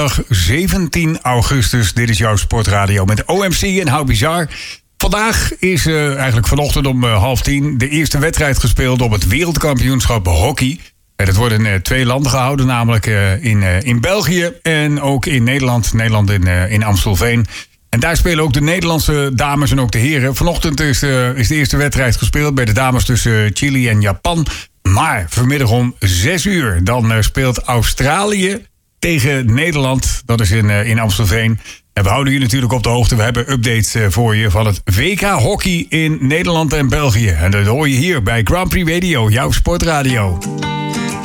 17 augustus. Dit is jouw sportradio met OMC en How Bizar. Vandaag is eigenlijk vanochtend om 9:30 de eerste wedstrijd gespeeld op het wereldkampioenschap hockey. Dat wordt in 2 landen gehouden, namelijk in België en ook in Nederland. Nederland in Amstelveen. En daar spelen ook de Nederlandse dames en ook de heren. Vanochtend is de eerste wedstrijd gespeeld bij de dames tussen Chili en Japan. Maar vanmiddag om 6:00 dan speelt Australië tegen Nederland. Dat is in Amstelveen. En we houden je natuurlijk op de hoogte. We hebben updates voor je van het WK hockey in Nederland en België. En dat hoor je hier bij Grand Prix Radio, jouw sportradio.